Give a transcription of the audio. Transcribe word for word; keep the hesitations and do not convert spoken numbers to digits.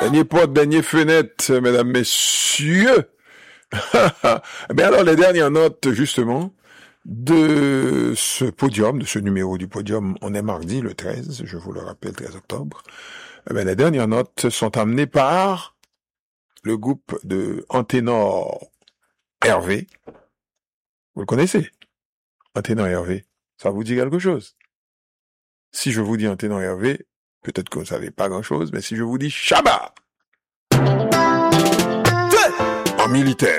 Dernier porte, dernier fenêtre, mesdames, messieurs. Eh bien alors, les dernières notes, justement, de ce podium, de ce numéro du podium, on est mardi, le treize, je vous le rappelle, treize octobre. Eh bien, les dernières notes sont amenées par le groupe de Anténor Hervé. Vous le connaissez? Anténor Hervé. Ça vous dit quelque chose? Si je vous dis Anténor Hervé, peut-être que vous ne savez pas grand-chose, mais si je vous dis Shabba! En militaire.